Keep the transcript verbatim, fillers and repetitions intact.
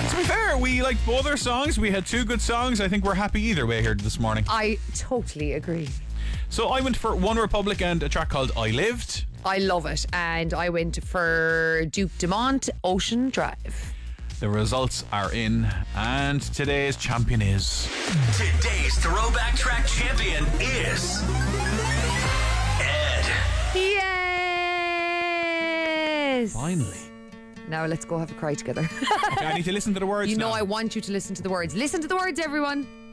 To be fair, we liked both our songs. We had two good songs. I think we're happy either way here this morning. I totally agree. So I went for One Republic and a track called I Lived. I love it. And I went for Duke Dumont, Ocean Drive. The results are in, and today's champion is... Today's Throwback Track champion is... Ed. Yes! Finally. Now let's go have a cry together. Okay, I need to listen to the words You know now. I want you to listen to the words. Listen to the words, everyone.